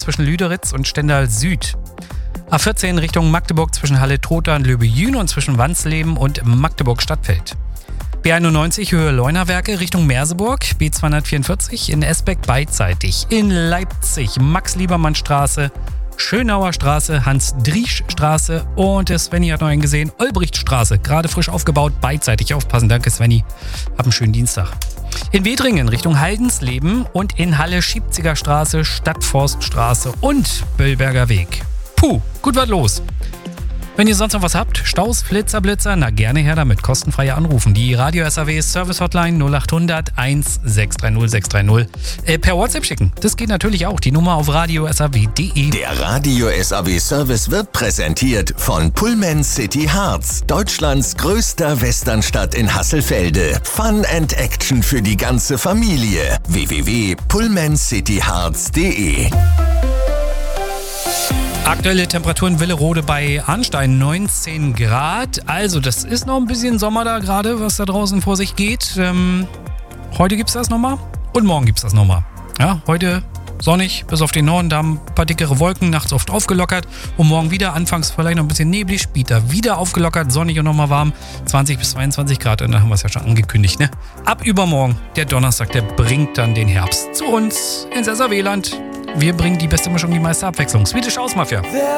zwischen Lüderitz und Stendal Süd. A14 Richtung Magdeburg zwischen Halle-Trotha und Löbe-Jühn und zwischen Wansleben und Magdeburg-Stadtfeld. B91 Höhe Leunawerke Richtung Merseburg, B244 in Esbeck beidseitig. In Leipzig Max-Liebermann-Straße, Schönauer Straße, Hans-Driesch-Straße und Svenny hat noch einen gesehen, Olbrichtstraße, gerade frisch aufgebaut, beidseitig aufpassen. Danke Svenny, hab einen schönen Dienstag. In Wedringen Richtung Haldensleben und in Halle Schiebziger Straße, Stadtforststraße und Böllberger Weg. Puh, gut was los. Wenn ihr sonst noch was habt, Staus, Blitzer, na gerne her damit, kostenfrei anrufen. Die Radio SAW Service Hotline 0800 1630 630. Per WhatsApp schicken, das geht natürlich auch, die Nummer auf radiosaw.de. Der Radio SAW Service wird präsentiert von Pullman City Harz, Deutschlands größter Westernstadt in Hasselfelde. Fun and Action für die ganze Familie. www.pullmancityharz.de. Aktuelle Temperaturen Willerode bei Arnstein 19 Grad. Also das ist noch ein bisschen Sommer da gerade, was da draußen vor sich geht. Heute gibt es das nochmal und morgen gibt es das nochmal. Ja, heute sonnig bis auf den Norden, da haben ein paar dickere Wolken, nachts oft aufgelockert. Und morgen wieder, anfangs vielleicht noch ein bisschen neblig, später wieder aufgelockert, sonnig und nochmal warm. 20 bis 22 Grad und dann haben wir es ja schon angekündigt. Ne? Ab übermorgen, der Donnerstag, der bringt dann den Herbst zu uns ins SAW-Land. Wir bringen die beste Mischung, die meiste Abwechslung. Swedish House Mafia.